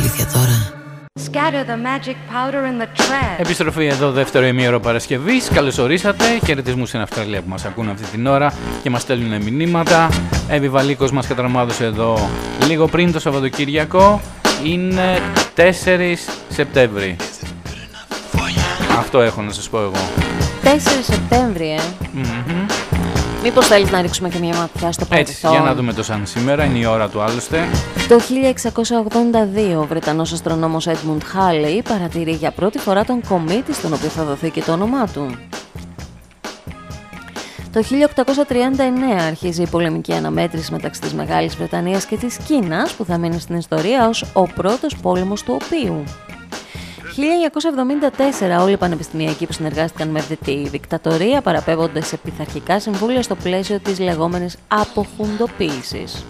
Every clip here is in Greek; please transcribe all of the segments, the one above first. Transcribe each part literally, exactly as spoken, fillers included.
αλήθεια τώρα. Επιστροφή εδώ, δεύτερο ημίωρο Παρασκευής. Καλώς ορίσατε. Χαιρετισμούς στην Αυστραλία που μας ακούν αυτή την ώρα και μας στέλνουν μηνύματα. Εύη Βαλίκος μας κατραμάδωσε εδώ λίγο πριν το Σαββατοκύριακο. Είναι τέσσερις Σεπτέμβρη. Αυτό έχω να σας πω εγώ. τέσσερις Σεπτέμβρη, ε. Mm-hmm. Μήπως θέλεις να ρίξουμε και μια ματιά στο παρελθόν? Έτσι, για να δούμε το σαν σήμερα, είναι η ώρα του άλλωστε. Το χίλια εξακόσια ογδόντα δύο, ο Βρετανός αστρονόμος Edmund Halley παρατηρεί για πρώτη φορά τον κομήτη στον οποίο θα δοθεί και το όνομά του. Το χίλια οκτακόσια τριάντα εννέα αρχίζει η πολεμική αναμέτρηση μεταξύ της Μεγάλης Βρετανίας και της Κίνας, που θα μείνει στην ιστορία ως ο πρώτος πόλεμος του οποίου. χίλια εννιακόσια εβδομήντα τέσσερα, όλοι οι πανεπιστημιακοί που συνεργάστηκαν με τη δικτατορία παραπέμπονται σε πειθαρχικά συμβούλια στο πλαίσιο της λεγόμενης αποχουντοποίησης.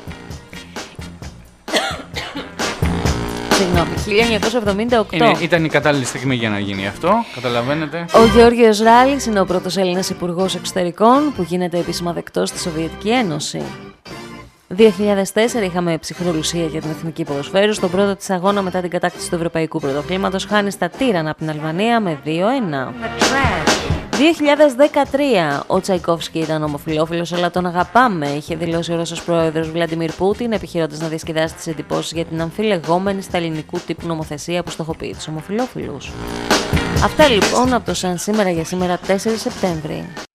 Συγγνώμη, χίλια εννιακόσια εβδομήντα οκτώ. Είναι, ήταν η κατάλληλη στιγμή για να γίνει αυτό, καταλαβαίνετε. Ο Γεώργιος Ράλης είναι ο πρώτος Έλληνας υπουργός εξωτερικών που γίνεται επίσημα δεκτός στη Σοβιετική Ένωση. δύο χιλιάδες τέσσερα είχαμε ψυχρολουσία για την εθνική ποδοσφαίρου. Στον πρώτο της αγώνα μετά την κατάκτηση του Ευρωπαϊκού Πρωταθλήματος χάνει στα Τύρανα από την Αλβανία με δύο ένα. δύο χιλιάδες δεκατρία, ο Τσαϊκόφσκι ήταν ομοφυλόφιλος, αλλά τον αγαπάμε, είχε δηλώσει ο Ρώσος πρόεδρος Βλαντιμίρ Πούτιν, επιχειρώντας να διασκεδάσει τις εντυπώσεις για την αμφιλεγόμενη στα ελληνικού τύπου νομοθεσία που στοχοποιεί τους ομοφυλόφιλους. Αυτά λοιπόν από το σαν σήμερα για σήμερα τέσσερις Σεπτέμβρη.